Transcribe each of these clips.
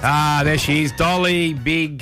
There she is, Dolly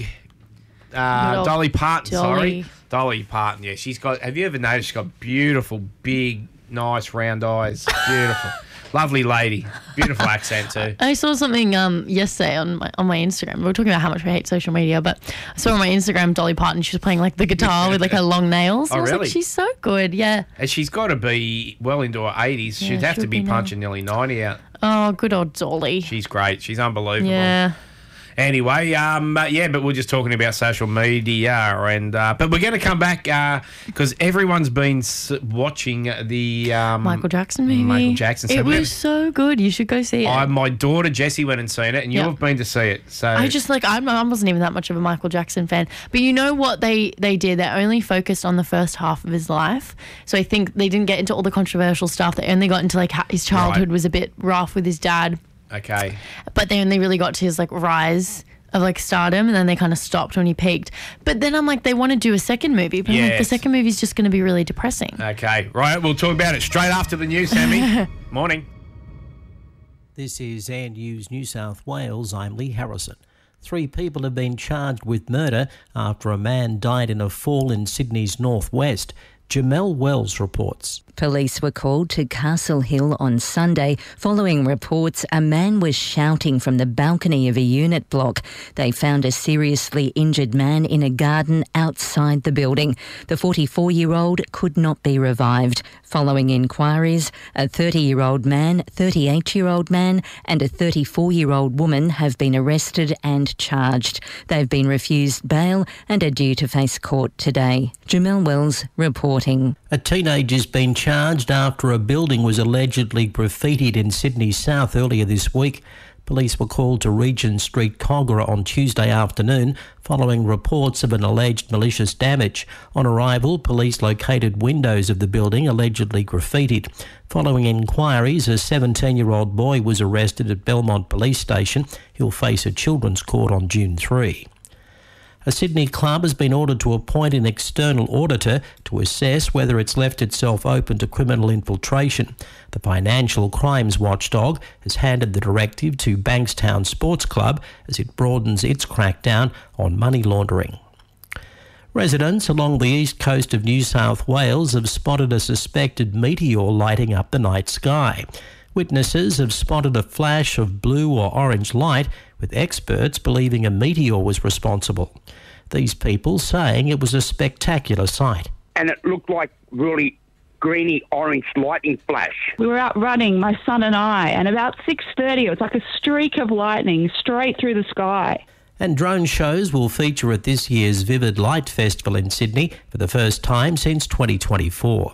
Dolly Parton, Dolly. sorry. Dolly Parton, yeah. Have you ever noticed she's got beautiful, big, nice, round eyes? Beautiful. Lovely lady. Beautiful accent too. I saw something yesterday on my Instagram. We were talking about how much we hate social media, but I saw on my Instagram Dolly Parton. She was playing like the guitar with like her long nails. Oh, I was really? like, she's so good, yeah. And she's got to be well into her 80s. She'd have to should be be now. punching nearly 90 out. Oh, good old Dolly. She's great. She's unbelievable. Yeah. Anyway, but we're just talking about social media, and but we're going to come back because everyone's been watching the Michael Jackson movie. Michael Jackson. It was so good. You should go see it. My daughter Jessie went and seen it, and you've been to see it. So I just I wasn't even that much of a Michael Jackson fan, but you know what they did? They only focused on the first half of his life. So I think they didn't get into all the controversial stuff. They only got into like his childhood was a bit rough with his dad. Okay. But they only really got to his like rise of like stardom, and then they kind of stopped when he peaked. But then I'm like, they want to do a second movie, but I'm like, the second movie is just going to be really depressing. Okay, right. We'll talk about it straight after the news, Sammy. Morning. This is Air News New South Wales. I'm Lee Harrison. 3 people have been charged with murder after a man died in a fall in Sydney's northwest. Jamel Wells reports. Police were called to Castle Hill on Sunday following reports a man was shouting from the balcony of a unit block. They found a seriously injured man in a garden outside the building. The 44-year-old could not be revived. Following inquiries, a 30-year-old man, 38-year-old man and a 34-year-old woman have been arrested and charged. They've been refused bail and are due to face court today. Jamel Wells reporting. A teenager's been charged after a building was allegedly graffitied in Sydney South earlier this week. Police were called to Regent Street, Kogarah on Tuesday afternoon following reports of an alleged malicious damage. On arrival, police located windows of the building allegedly graffitied. Following inquiries, a 17-year-old boy was arrested at Belmont Police Station. He'll face a children's court on June 3. A Sydney club has been ordered to appoint an external auditor to assess whether it's left itself open to criminal infiltration. The financial crimes watchdog has handed the directive to Bankstown Sports Club as it broadens its crackdown on money laundering. Residents along the east coast of New South Wales have spotted a suspected meteor lighting up the night sky. Witnesses have spotted a flash of blue or orange light, with experts believing a meteor was responsible. These people saying it was a spectacular sight. And it looked like really greeny orange lightning flash. We were out running, my son and I, and about 6:30 it was like a streak of lightning straight through the sky. And drone shows will feature at this year's Vivid Light Festival in Sydney for the first time since 2024.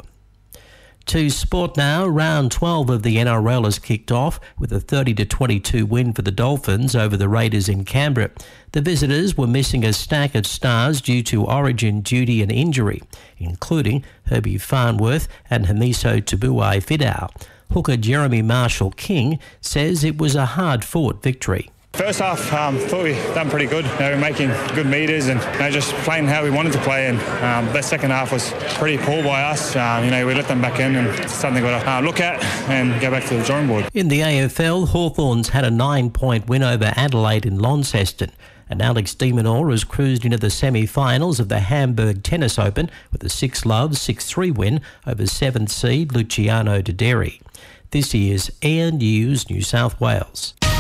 To sport now, round 12 of the NRL has kicked off with a 30-22 win for the Dolphins over the Raiders in Canberra. The visitors were missing a stack of stars due to origin duty and injury, including Herbie Farnworth and Hamiso Tabuai-Fidau. Hooker Jeremy Marshall-King says it was a hard-fought victory. First half, thought we done pretty good. We're making good meters and just playing how we wanted to play. And the second half was pretty poor by us. We let them back in, and it's something we've got to look at and go back to the drawing board. In the AFL, Hawthorns had a 9-point win over Adelaide in Launceston. And Alex de Minaur has cruised into the semi-finals of the Hamburg Tennis Open with a 6-love, 6-3 win over 7th seed Luciano Doderi. This is Air News New South Wales.